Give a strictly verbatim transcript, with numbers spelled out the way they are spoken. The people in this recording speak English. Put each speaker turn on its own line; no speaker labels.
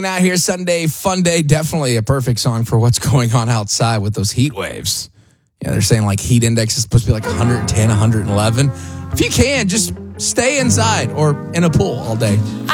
Now here, Sunday fun day, definitely a perfect song for what's going on outside with those heat waves. Yeah, they're saying like heat index is supposed to be like one ten, one eleven. If you can, just stay inside or in a pool all day.